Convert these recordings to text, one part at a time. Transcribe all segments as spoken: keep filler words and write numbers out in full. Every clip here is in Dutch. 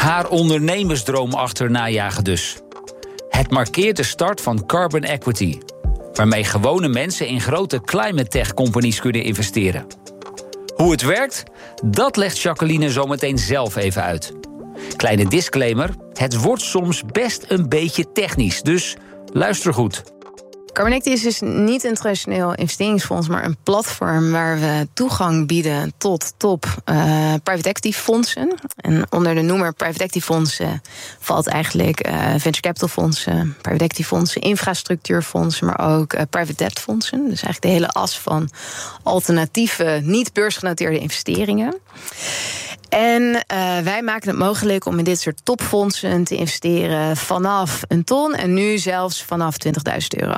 Haar ondernemersdroom achternajagen dus. Het markeert de start van Carbon Equity, waarmee gewone mensen in grote climate tech companies kunnen investeren. Hoe het werkt, dat legt Jacqueline zometeen zelf even uit. Kleine disclaimer, het wordt soms best een beetje technisch, dus luister goed. Carbon Equity is dus niet een traditioneel investeringsfonds, maar een platform waar we toegang bieden tot top uh, private equity fondsen. En onder de noemer private equity fondsen valt eigenlijk uh, venture capital fondsen, private equity fondsen, infrastructuurfondsen, maar ook uh, private debt fondsen. Dus eigenlijk de hele as van alternatieve, niet beursgenoteerde investeringen. En uh, wij maken het mogelijk om in dit soort topfondsen te investeren vanaf een ton en nu zelfs vanaf twintigduizend euro.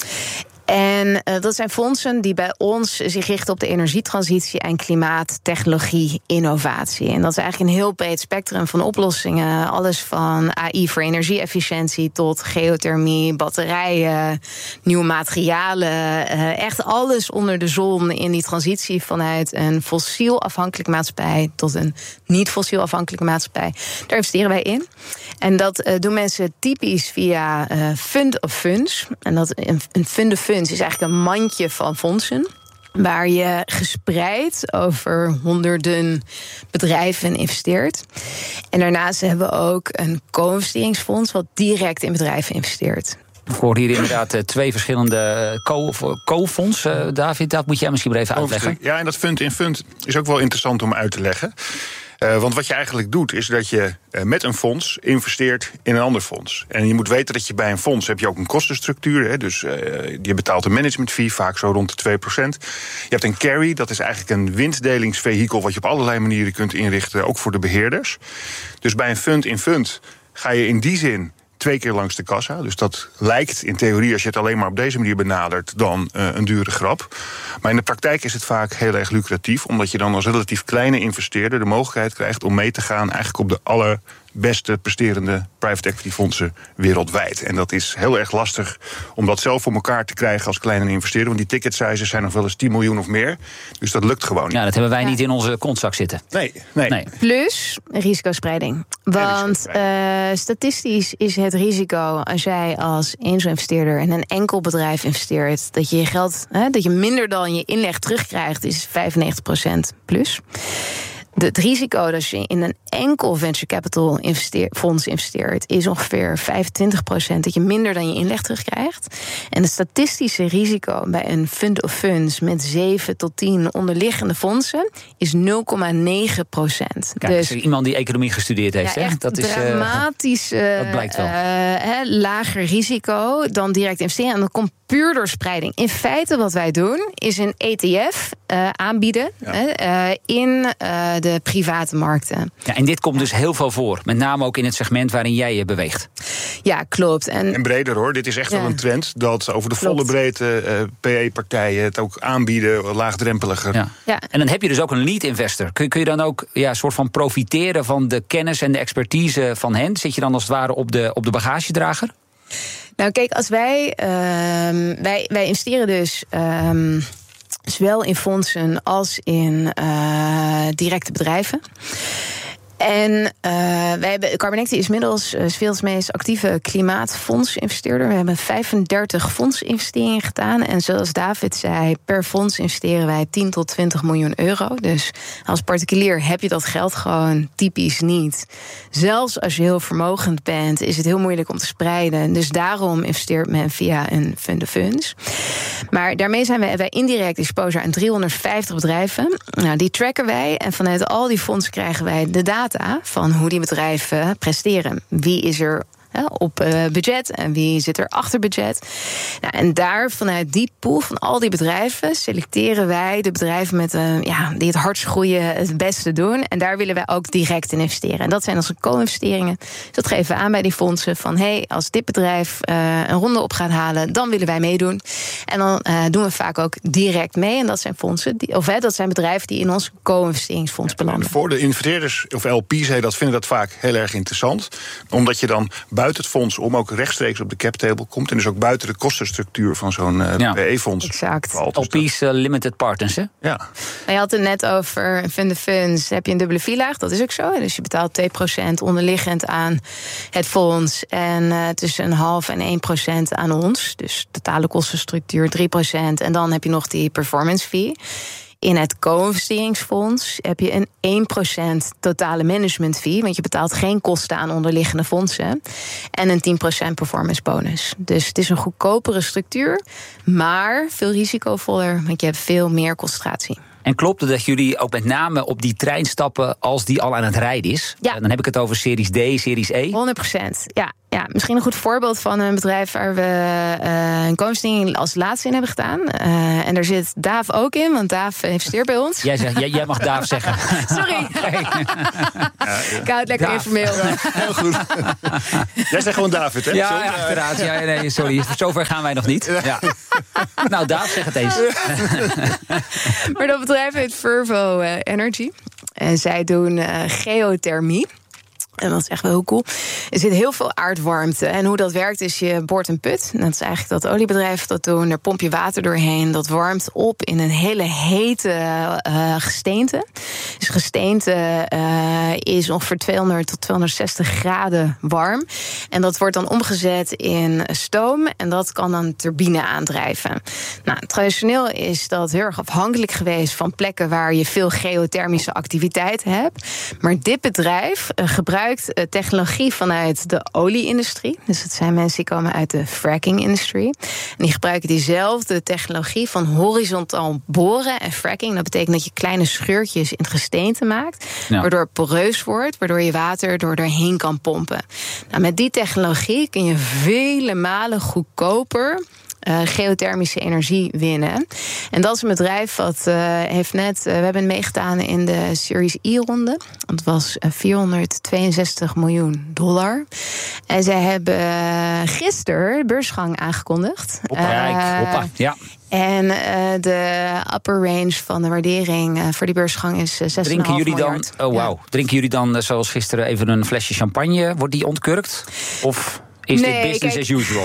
En uh, dat zijn fondsen die bij ons zich richten op de energietransitie en klimaat, technologie, innovatie. En dat is eigenlijk een heel breed spectrum van oplossingen. Alles van A I voor energie-efficiëntie tot geothermie, batterijen, nieuwe materialen. Uh, echt alles onder de zon in die transitie vanuit een fossiel afhankelijke maatschappij tot een niet-fossiel afhankelijke maatschappij. Daar investeren wij in. En dat uh, doen mensen typisch via uh, fund of funds. En dat een, een fund of funds is eigenlijk een mandje van fondsen, waar je gespreid over honderden bedrijven investeert. En daarnaast hebben we ook een co-investeringsfonds wat direct in bedrijven investeert. Ik hoor hier inderdaad twee verschillende co-fondsen. Uh, David, dat moet jij misschien maar even uitleggen. Ja, en dat fund in fund is ook wel interessant om uit te leggen. Uh, want wat je eigenlijk doet, is dat je uh, met een fonds investeert in een ander fonds. En je moet weten dat je bij een fonds heb je ook een kostenstructuur. Hè, dus uh, je betaalt een management fee, vaak zo rond de twee procent. Je hebt een carry, dat is eigenlijk een winstdelingsvehikel wat je op allerlei manieren kunt inrichten, ook voor de beheerders. Dus bij een fund in fund ga je in die zin twee keer langs de kassa. Dus dat lijkt in theorie, als je het alleen maar op deze manier benadert, dan uh, een dure grap. Maar in de praktijk is het vaak heel erg lucratief, omdat je dan als relatief kleine investeerder de mogelijkheid krijgt om mee te gaan eigenlijk op de allerbeste presterende private equity fondsen wereldwijd. En dat is heel erg lastig om dat zelf voor elkaar te krijgen als kleine investeerder, want die ticket sizes zijn nog wel eens tien miljoen of meer. Dus dat lukt gewoon niet. Ja, dat hebben wij ja. niet in onze kontzak zitten. Nee, nee. nee. Plus risicospreiding. Want uh, statistisch is het risico als jij als angel-investeerder in een enkel bedrijf investeert, dat je je geld, hè, dat je minder dan je inleg terugkrijgt, is vijfennegentig procent plus. Het risico dat je in een enkel venture capital investeer, fonds investeert, is ongeveer vijfentwintig procent dat je minder dan je inleg terugkrijgt. En het statistische risico bij een fund of funds met zeven tot tien onderliggende fondsen is nul komma negen procent. Kijk, dus iemand die economie gestudeerd heeft, ja, hè? Dat is dramatisch uh, dat blijkt wel. Uh, hè, lager risico dan direct investeren. En dat komt puur door spreiding. In feite wat wij doen is een E T F uh, aanbieden ja. uh, in uh, de private markten. Ja, en dit komt dus heel veel voor. Met name ook in het segment waarin jij je beweegt. Ja, klopt. En, en breder hoor. Dit is echt ja. wel een trend dat over de klopt. volle breedte uh, P E-partijen het ook aanbieden, laagdrempeliger. Ja. Ja. En dan heb je dus ook een lead investor. Kun je, kun je dan ook ja, soort van profiteren van de kennis en de expertise van hen? Zit je dan als het ware op de, op de bagagedrager? Nou kijk, als wij, uh, wij, wij investeren dus Um, zowel in fondsen als in uh, directe bedrijven. En uh, wij hebben, Carbon Equity is inmiddels uh, veel meest actieve klimaatfondsinvesteerder. We hebben vijfendertig fondsinvesteringen gedaan. En zoals David zei, per fonds investeren wij tien tot twintig miljoen euro. Dus als particulier heb je dat geld gewoon typisch niet. Zelfs als je heel vermogend bent, is het heel moeilijk om te spreiden. Dus daarom investeert men via een fund of funds. Maar daarmee zijn wij, wij indirect exposure aan driehonderdvijftig bedrijven. Nou, die tracken wij en vanuit al die fondsen krijgen wij de data van hoe die bedrijven presteren. Wie is er He, op uh, budget en wie zit er achter budget. Nou, en daar vanuit die pool van al die bedrijven selecteren wij de bedrijven met, uh, ja, die het hardst groeien, het beste doen. En daar willen wij ook direct in investeren. En dat zijn onze co-investeringen. Dus dat geven we aan bij die fondsen van hey, als dit bedrijf uh, een ronde op gaat halen, dan willen wij meedoen. En dan uh, doen we vaak ook direct mee. En dat zijn fondsen, die, of hè, dat zijn bedrijven die in ons co-investeringsfonds belanden. Voor de investeerders of L P's, hey, dat vinden dat vaak heel erg interessant. Omdat je dan buiten uit het fonds om ook rechtstreeks op de cap table komt. En dus ook buiten de kostenstructuur van zo'n uh, ja. P E-fonds. Exact. L P's uh, Limited Partners, hè? Ja. Je had het net over fund of funds. Heb je een dubbele V-laag, dat is ook zo. Dus je betaalt twee procent onderliggend aan het fonds. En uh, tussen een half en één procent aan ons. Dus totale kostenstructuur drie procent. En dan heb je nog die performance fee. In het co-investeringsfonds heb je een één procent totale management fee. Want je betaalt geen kosten aan onderliggende fondsen. En een tien procent performance bonus. Dus het is een goedkopere structuur. Maar veel risicovoller, want je hebt veel meer concentratie. En klopt het dat jullie ook met name op die trein stappen als die al aan het rijden is? Ja. Dan heb ik het over Series D, Series E. honderd procent, ja. Ja, misschien een goed voorbeeld van een bedrijf waar we uh, een co-investering als laatste in hebben gedaan. Uh, en daar zit Daaf ook in, want Daaf investeert bij ons. Jij, zeg, jij, jij mag Daaf zeggen. Sorry. Okay. Ik hou het lekker Daaf. informeel. Ja, heel goed. Jij zegt gewoon David, hè? Ja, ja uiteraard. Ja, nee, sorry, zover gaan wij nog niet. Ja. Nou, Daaf, zeg het eens. Maar dat bedrijf heet Vervo uh, Energy. En zij doen uh, geothermie. En dat is echt wel heel cool. Er zit heel veel aardwarmte. En hoe dat werkt is, je boort een put. En dat is eigenlijk dat oliebedrijf dat doen. Daar pomp je water doorheen. Dat warmt op in een hele hete uh, gesteente. Dus gesteente uh, is ongeveer tweehonderd tot tweehonderdzestig graden warm. En dat wordt dan omgezet in stoom. En dat kan dan een turbine aandrijven. Nou, traditioneel is dat heel erg afhankelijk geweest van plekken waar je veel geothermische activiteit hebt. Maar dit bedrijf uh, gebruikt technologie vanuit de olie-industrie. Dus het zijn mensen die komen uit de fracking-industrie. En die gebruiken diezelfde technologie van horizontaal boren en fracking. Dat betekent dat je kleine scheurtjes in het gesteente maakt. Ja. Waardoor het poreus wordt, waardoor je water door doorheen kan pompen. Nou, met die technologie kun je vele malen goedkoper Uh, geothermische energie winnen. En dat is een bedrijf wat uh, heeft net... Uh, we hebben meegedaan in de Series E-ronde. Dat was uh, vierhonderdtweeënzestig miljoen dollar. En zij hebben uh, gisteren de beursgang aangekondigd. Hoppa, uh, hoppa, ja. En uh, de upper range van de waardering uh, voor die beursgang is uh, zes komma vijf miljard. Dan, oh wow. Ja. Drinken jullie dan, uh, zoals gisteren, even een flesje champagne? Wordt die ontkurkt? Of... Is nee, dit business kijk, as usual?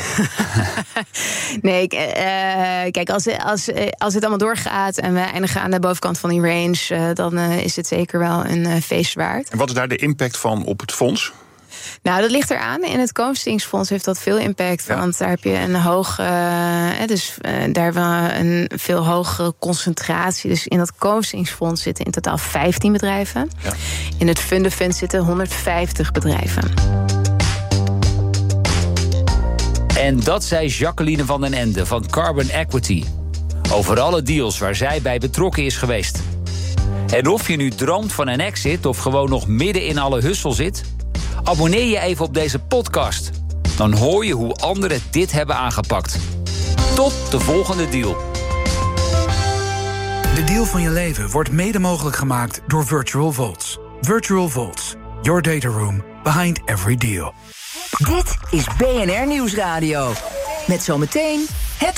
Nee, uh, kijk, als, als, als het allemaal doorgaat en we eindigen aan de bovenkant van die range, uh, dan uh, is het zeker wel een uh, feest waard. En wat is daar de impact van op het fonds? Nou, dat ligt eraan. In het co-investeringsfonds heeft dat veel impact. Ja. Want daar heb je een hoge, uh, dus uh, daar hebben we een veel hogere concentratie. Dus in dat co-investeringsfonds zitten in totaal vijftien bedrijven. Ja. In het fund of fund zitten honderdvijftig bedrijven. En dat zei Jacqueline van den Ende van Carbon Equity. Over alle deals waar zij bij betrokken is geweest. En of je nu droomt van een exit of gewoon nog midden in alle hussel zit, abonneer je even op deze podcast. Dan hoor je hoe anderen dit hebben aangepakt. Tot de volgende deal. De deal van je leven wordt mede mogelijk gemaakt door Virtual Vaults. Virtual Vaults, your data room behind every deal. Dit is B N R Nieuwsradio. Met zometeen het